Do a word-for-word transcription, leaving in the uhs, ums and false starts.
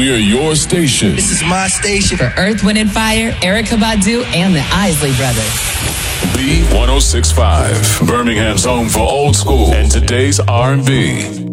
We're your station. This is my station. For Earth, Wind and Fire, Erykah Badu, and the Isley Brothers. B one oh six point five, Birmingham's home for old school and today's R and B.